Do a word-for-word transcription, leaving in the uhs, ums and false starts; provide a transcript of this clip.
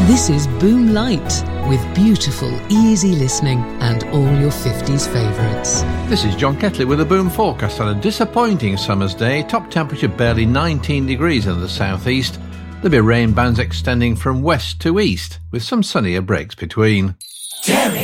This is Boom Light, with beautiful, easy listening and all your fifties favourites. This is John Ketley with a Boom forecast on a disappointing summer's day. Top temperature barely nineteen degrees in the southeast. There'll be rain bands extending from west to east, with some sunnier breaks between. Terry